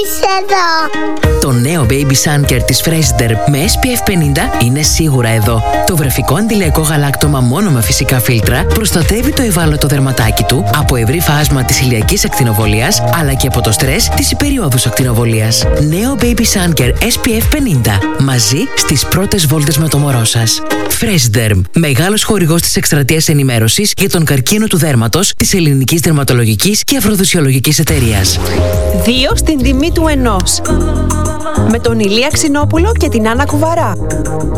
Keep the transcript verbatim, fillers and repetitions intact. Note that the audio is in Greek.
είσαι εδώ. Το νέο Baby Sun Care της Freshderm με ες πι εφ πενήντα είναι σίγουρα εδώ. Το βρεφικό αντιλιακό γαλάκτωμα μόνο με φυσικά φίλτρα προστατεύει το ευάλωτο δερματάκι του από ευρύ φάσμα της ηλιακής ακτινοβολίας αλλά και από το στρες της υπεριόδους ακτινοβολίας. Νέο Baby Sun Care ες πι εφ πενήντα. Μαζί στις πρώτες βόλτες με το μωρό σας. Freshderm. Μεγάλος χορηγός της εκστρατείας ενημέρωσης για τον καρκίνο του δέρματος της Ελληνικής Δερματολογικής και Αφροδοσιολογικής Εταιρείας. Δύο στην τιμή του ενός. Με τον Ηλία Ξινόπουλο και την Άννα Κουβαρά.